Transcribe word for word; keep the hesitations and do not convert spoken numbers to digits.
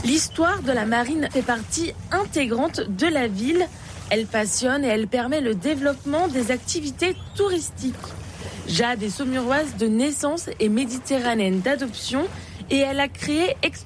L'histoire de la marine fait partie intégrante de la ville. Elle passionne et elle permet le développement des activités touristiques. Jade est saumuroise de naissance et méditerranéenne d'adoption et elle a créé